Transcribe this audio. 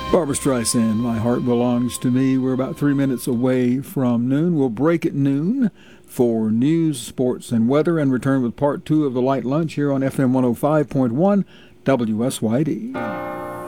Barbra Streisand, My Heart Belongs to Me. We're about 3 minutes away from noon. We'll break at noon for news, sports, and weather and return with part 2 of the Light Lunch here on FM 105.1 WSYD.